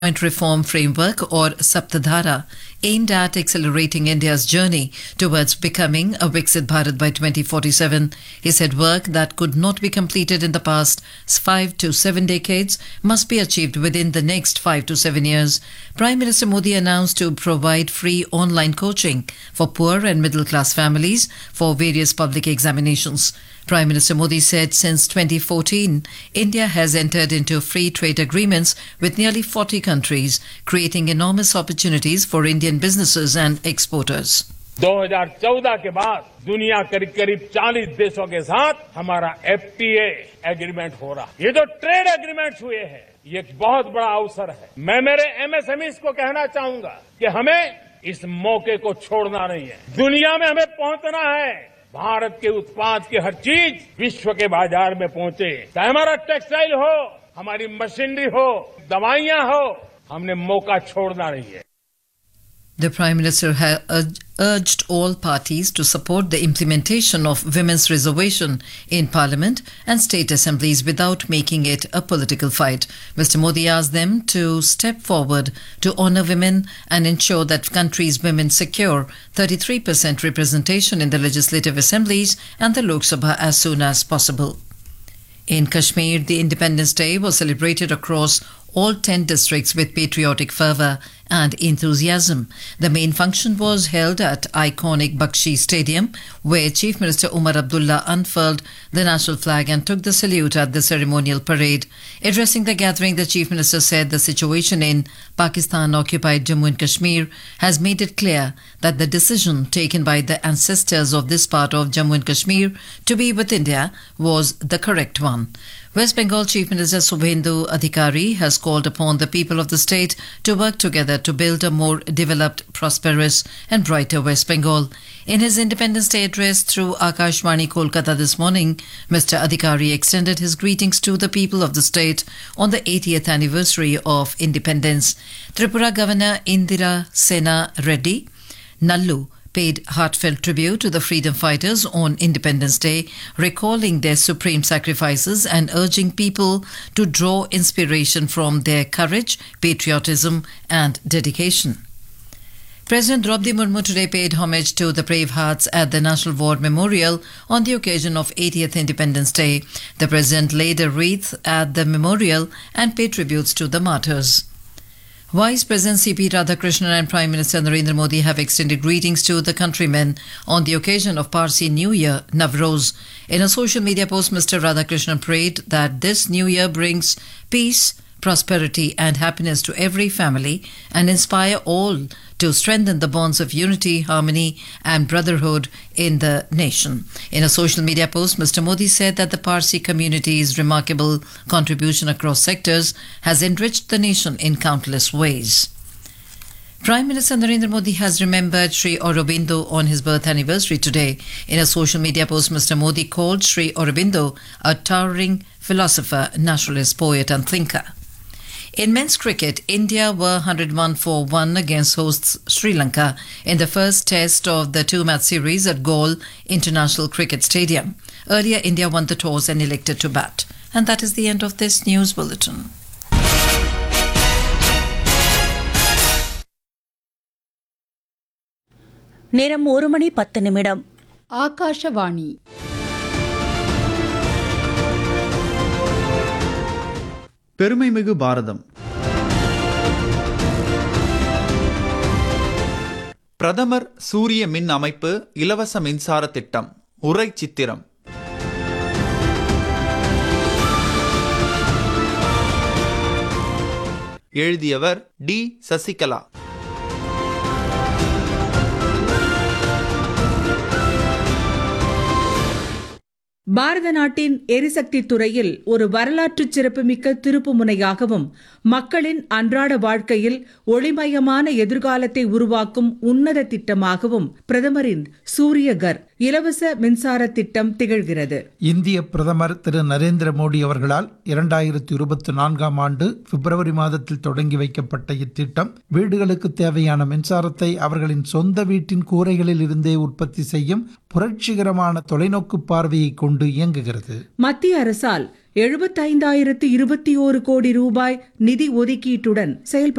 Joint Reform Framework or Saptadhara aimed at accelerating India's journey towards becoming a Viksit Bharat by 2047. He said work that could not be completed in the past 5 to 7 decades must be achieved within the next 5 to 7 years. Prime Minister Modi announced to provide free online coaching for poor and middle class families for various public examinations. Prime Minister Modi said since 2014, India has entered into free trade agreements with nearly 40 countries, creating enormous opportunities for Indian businesses and exporters. 2014 के बाद दुनिया करीब 40 देशों के साथ हमारा FTA agreement हो रहा है। ये जो ट्रेड एग्रीमेंट्स हुए हैं, ये एक बहुत बड़ा अवसर है। मैं मेरे MSMEs को कहना चाहूंगा कि हमें इस मौके को छोड़ना नहीं है। दुनिया में हमें पहुंचना है। भारत के उत्पाद की हर चीज विश्व के बाजार में पहुंचे, चाहे हमारा टेक्सटाइल हो, हमारी मशीनरी हो, दवाइयां हो, हमने मौका छोड़ना नहीं है। The Prime Minister has urged all parties to support the implementation of women's reservation in Parliament and state assemblies without making it a political fight. Mr. Modi asked them to step forward to honour women and ensure that country's women secure 33% representation in the legislative assemblies and the Lok Sabha as soon as possible. In Kashmir, the Independence Day was celebrated across all 10 districts with patriotic fervour and enthusiasm. The main function was held at iconic Bakshi Stadium, where Chief Minister Umar Abdullah unfurled the national flag and took the salute at the ceremonial parade. Addressing the gathering, the Chief Minister said the situation in Pakistan-occupied Jammu and Kashmir has made it clear that the decision taken by the ancestors of this part of Jammu and Kashmir to be with India was the correct one. West Bengal Chief Minister Subhendu Adhikari has called upon the people of the state to work together to build a more developed, prosperous and brighter West Bengal. In his Independence Day address through Akashvani Kolkata this morning, Mr. Adhikari extended his greetings to the people of the state on the 80th anniversary of independence. Tripura Governor Indira Sena Reddy Nallu paid heartfelt tribute to the freedom fighters on Independence Day, recalling their supreme sacrifices and urging people to draw inspiration from their courage, patriotism and dedication. President Draupadi Murmu today paid homage to the brave hearts at the National War Memorial on the occasion of 80th Independence Day. The President laid a wreath at the memorial and paid tributes to the martyrs. Vice President C.P. Radhakrishnan and Prime Minister Narendra Modi have extended greetings to the countrymen on the occasion of Parsi New Year, Navroz. In a social media post, Mr. Radhakrishnan prayed that this new year brings peace, prosperity and happiness to every family and inspire all to strengthen the bonds of unity, harmony and brotherhood in the nation. In a social media post, Mr. Modi said that the Parsi community's remarkable contribution across sectors has enriched the nation in countless ways. Prime Minister Narendra Modi has remembered Sri Aurobindo on his birth anniversary today. In a social media post, Mr. Modi called Sri Aurobindo a towering philosopher, naturalist, poet and thinker. In men's cricket, India were 101 for 1 against hosts Sri Lanka in the first test of the two-match series at Galle International Cricket Stadium. Earlier, India won the toss and elected to bat. And that is the end of this news bulletin. நேரம் 1:10 ஆகாஷவாணி பெருமைமிகு பாரதம். பிரதமர் சூரிய மின் அமைப்பு இலவச மின்சார திட்டம் உரை சித்திரம். எழுதியவர் டி. சசிகலா. பாரத நாட்டின் எரிசக்தி துறையில் ஒரு வரலாற்று சிறப்புமிக்க திருப்பு முனையாகவும் மக்களின் அன்றாட வாழ்க்கையில் ஒளிமயமான எதிர்காலத்தை உருவாக்கும் உன்னத திட்டமாகவும் பிரதமரின் சூரியகர் இலவச மின்சார திட்டம் திகழ்கிறது. இந்திய பிரதமர் திரு நரேந்திர மோடி அவர்களால் 2024ஆம் ஆண்டு பிப்ரவரி மாதத்தில் தொடங்கி வைக்கப்பட்ட இத்திட்டம் வீடுகளுக்கு தேவையான மின்சாரத்தை அவர்களின் சொந்த வீட்டின் கூரைகளில் இருந்தே உற்பத்தி செய்யும் புரட்சிகரமான தொலைநோக்கு பார்வையை கொண்டு இயங்குகிறது. மத்திய அரசால் 75,021 கோடி ரூபாய் நிதி ஒதுக்கீட்டுடன் செயல்படுகிறது.